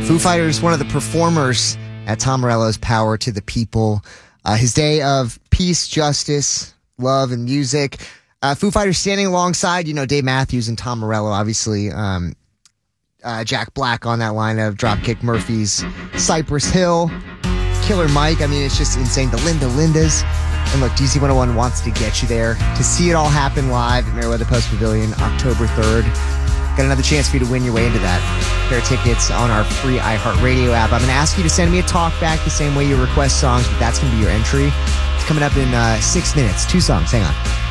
Foo Fighters, one of the performers at Tom Morello's Power to the People. His day of peace, justice, love, and music. Foo Fighters standing alongside, Dave Matthews and Tom Morello, obviously. Jack Black on that line of Dropkick Murphys, Cypress Hill, Killer Mike. I mean, it's just insane. The Lindas. And look, DC 101 wants to get you there to see it all happen live at Meriwether Post Pavilion, October 3rd. Got another chance for you to win your way into that. Pair of tickets on our free iHeartRadio app. I'm going to ask you to send me a talk back the same way you request songs, but that's going to be your entry. It's coming up in 6 minutes. 2 songs. Hang on.